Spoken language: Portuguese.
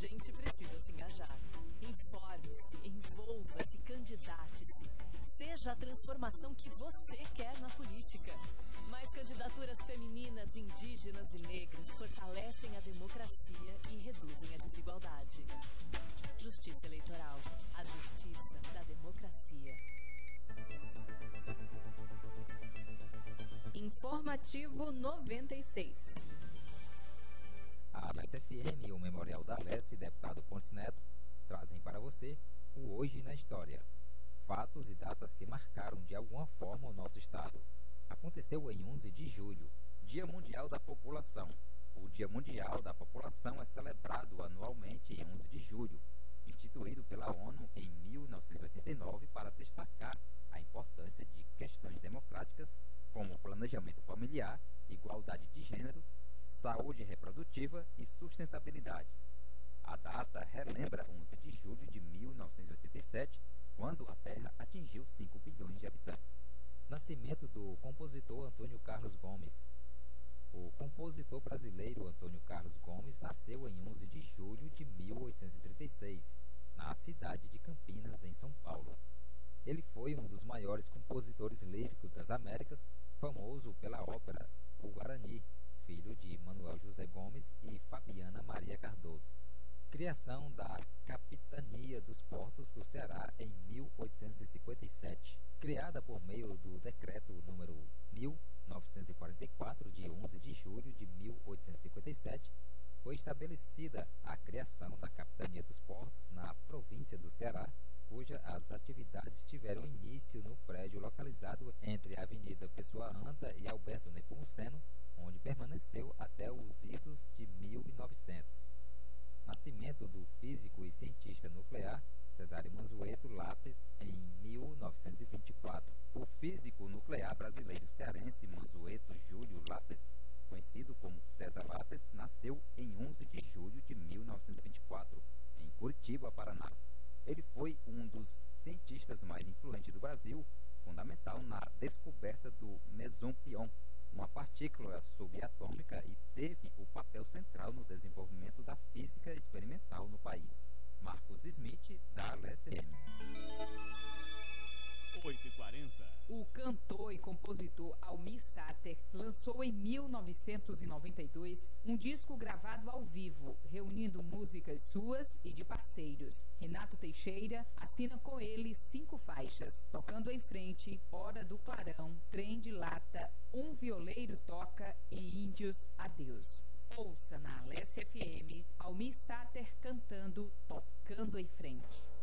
gente precisa se engajar. Informe-se, envolva-se, candidate-se. Seja a transformação que você quer na política. Mais candidaturas femininas, indígenas e negras fortalecem a democracia e reduzem a desigualdade. Justiça Eleitoral. A justiça da democracia. Informativo 96. A Alesse FM e o Memorial da Alesse, deputado Pontes Neto, trazem para você o Hoje na História. Fatos e datas que marcaram de alguma forma o nosso estado. Aconteceu em 11 de julho, Dia Mundial da População. O Dia Mundial da População é celebrado anualmente em 11 de julho, instituído pela ONU em 1989 para destacar a importância de questões democráticas como planejamento familiar, igualdade de gênero, saúde reprodutiva e sustentabilidade. A data relembra 11 de julho de 1987, quando a Terra atingiu 5 bilhões de habitantes. Nascimento do compositor Antônio Carlos Gomes. O compositor brasileiro Antônio Carlos Gomes nasceu em 11 de julho de 1836, na cidade de Campinas, em São Paulo. Ele foi um dos maiores compositores líricos das Américas, famoso pela ópera O Guarani, filho de Manuel José Gomes e Fabiana Maria Cardoso. Criação da Capitania dos Portos do Ceará em 1857. Criada por meio do decreto número 1944, de 11 de julho de 1857, foi estabelecida a criação da Capitania dos Portos na província do Ceará, cujas atividades tiveram início no prédio localizado entre a Avenida Pessoa Anta e Alberto Nepomuceno, onde permaneceu até os idos de 1900. Nascimento do físico e cientista nuclear Cesário Mansueto Lopes em 1924. O físico nuclear brasileiro cearense Mansueto Júlio Lopes, conhecido como César Lopes, nasceu em 11 de julho de 1924, em Curitiba, Paraná. Ele foi um dos cientistas mais influentes do Brasil, fundamental na descoberta do mesompion, uma partícula subatômica, e teve o papel central no desenvolvimento da física experimental no país. Marcos Smith, da Alesse FM. 8h40. O cantor e compositor Almir Sater lançou em 1992 um disco gravado ao vivo, reunindo músicas suas e de parceiros. Renato Teixeira assina com ele 5 faixas, Tocando em Frente, Hora do Clarão, Trem de Lata, Um Violeiro Toca e Índios Adeus. Ouça na Alesse FM Almir Sater cantando Tocando em Frente.